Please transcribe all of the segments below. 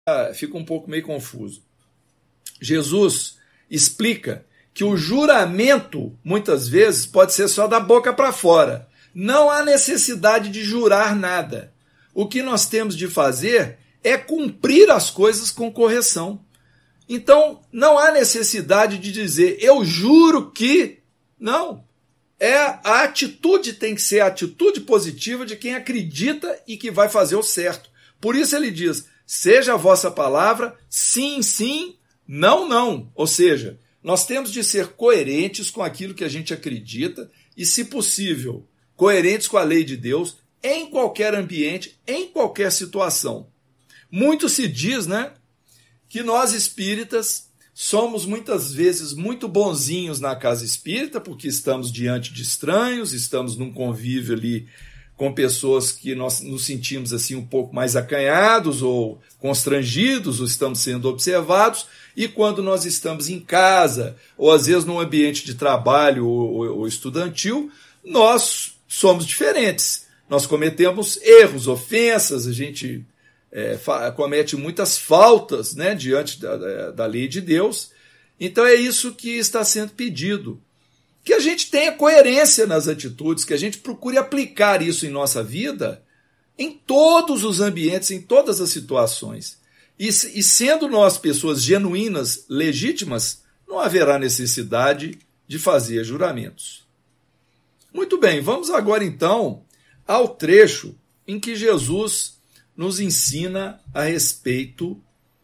fica um pouco meio confuso. Jesus explica que o juramento, muitas vezes, pode ser só da boca para fora. Não há necessidade de jurar nada. O que nós temos de fazer é cumprir as coisas com correção. Então, não há necessidade de dizer, eu juro que... Não. A atitude tem que ser a atitude positiva de quem acredita e que vai fazer o certo. Por isso ele diz, seja a vossa palavra, sim, sim, não, não. Ou seja, nós temos de ser coerentes com aquilo que a gente acredita e, se possível, coerentes com a lei de Deus em qualquer ambiente, em qualquer situação. Muito se diz, né, que nós espíritas somos muitas vezes muito bonzinhos na casa espírita, porque estamos diante de estranhos, estamos num convívio ali com pessoas que nós nos sentimos assim um pouco mais acanhados ou constrangidos, ou estamos sendo observados, e quando nós estamos em casa, ou às vezes num ambiente de trabalho ou estudantil, nós somos diferentes. Nós cometemos erros, ofensas, a gente comete muitas faltas, né, diante da lei de Deus. Então é isso que está sendo pedido. Que a gente tenha coerência nas atitudes, que a gente procure aplicar isso em nossa vida, em todos os ambientes, em todas as situações. E sendo nós pessoas genuínas, legítimas, não haverá necessidade de fazer juramentos. Muito bem, vamos agora então ao trecho em que Jesus nos ensina a respeito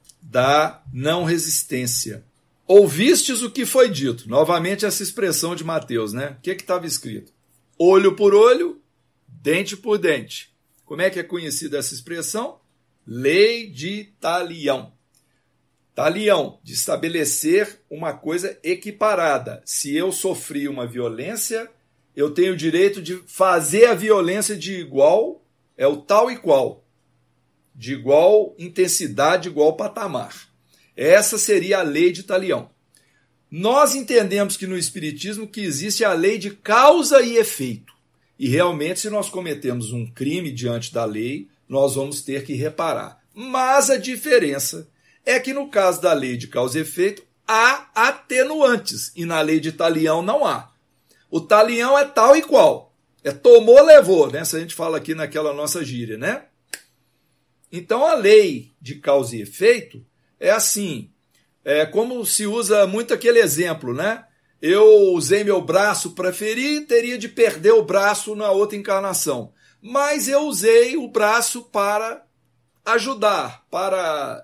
da não resistência. Ouvistes o que foi dito. Novamente essa expressão de Mateus, né? O que estava escrito? Olho por olho, dente por dente. Como é que é conhecida essa expressão? Lei de talião. Talião, de estabelecer uma coisa equiparada. Se eu sofri uma violência, eu tenho o direito de fazer a violência de igual, é o tal e qual, de igual intensidade, igual patamar. Essa seria a lei de talião. Nós entendemos que no Espiritismo que existe a lei de causa e efeito. E realmente, se nós cometemos um crime diante da lei, nós vamos ter que reparar. Mas a diferença é que no caso da lei de causa e efeito, há atenuantes. E na lei de talião não há. O talião é tal e qual. É tomou, levou, né? Se a gente fala aqui naquela nossa gíria, né? Então a lei de causa e efeito é assim, como se usa muito aquele exemplo, né? Eu usei meu braço para ferir, teria de perder o braço na outra encarnação. Mas eu usei o braço para ajudar, para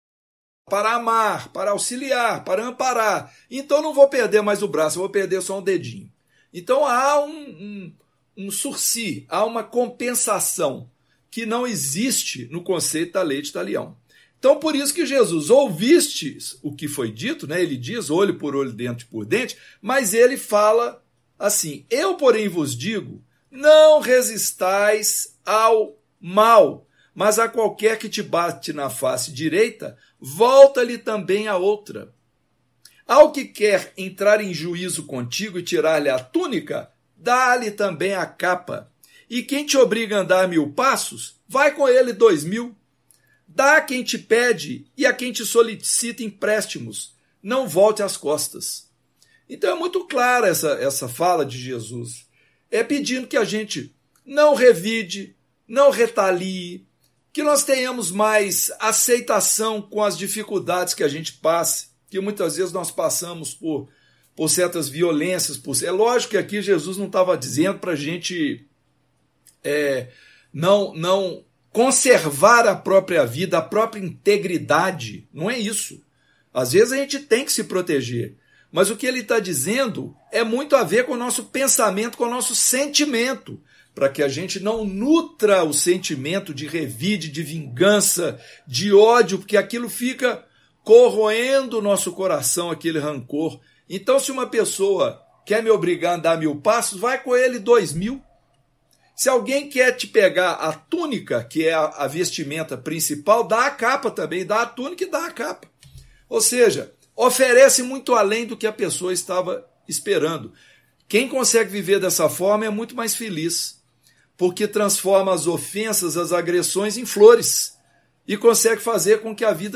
amar, para auxiliar, para amparar. Então não vou perder mais o braço, eu vou perder só um dedinho. Então há um sursi, há uma compensação que não existe no conceito da lei de talião. Então, por isso que Jesus, ouvistes o que foi dito, né? Ele diz olho por olho, dente por dente, mas ele fala assim, eu, porém, vos digo, não resistais ao mal, mas a qualquer que te bate na face direita, volta-lhe também a outra. Ao que quer entrar em juízo contigo e tirar-lhe a túnica, dá-lhe também a capa. E quem te obriga a andar 1000 passos, vai com ele 2000. Dá a quem te pede e a quem te solicita empréstimos. Não volte as costas. Então é muito clara essa fala de Jesus. É pedindo que a gente não revide, não retalie, que nós tenhamos mais aceitação com as dificuldades que a gente passe, que muitas vezes nós passamos por certas violências. É lógico que aqui Jesus não estava dizendo para a gente não conservar a própria vida, a própria integridade. Não é isso. Às vezes a gente tem que se proteger. Mas o que ele está dizendo é muito a ver com o nosso pensamento, com o nosso sentimento, para que a gente não nutra o sentimento de revide, de vingança, de ódio, porque aquilo fica corroendo o nosso coração, aquele rancor. Então, se uma pessoa quer me obrigar a andar 1000 passos, vai com ele 2000. Se alguém quer te pegar a túnica, que é a vestimenta principal, dá a capa também, dá a túnica e dá a capa. Ou seja, oferece muito além do que a pessoa estava esperando. Quem consegue viver dessa forma é muito mais feliz, porque transforma as ofensas, as agressões em flores. e consegue fazer com que a vida